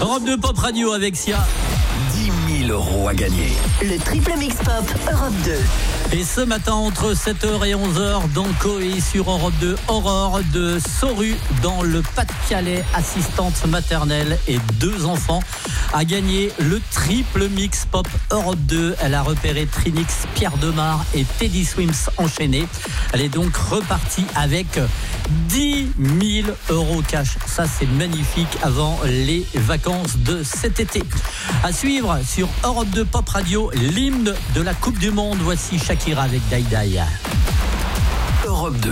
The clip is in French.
Europe 2 Pop Radio avec Sia. 10 000 € à gagner. Le triple mix pop Europe 2. Et ce matin, entre 7h et 11h, dans Coé sur Europe 2, Aurore de Sorue, dans le Pas-de-Calais, assistante maternelle et 2 enfants, a gagné le triple mix pop Europe 2. Elle a repéré Trinix, Pierre Demar et Teddy Swims enchaînés. Elle est donc repartie avec 10 000 € cash. Ça, c'est magnifique avant les vacances de cet été. À suivre sur Europe 2 Pop Radio, l'hymne de la Coupe du Monde. Voici Shakira avec Dai Dai. Europe 2.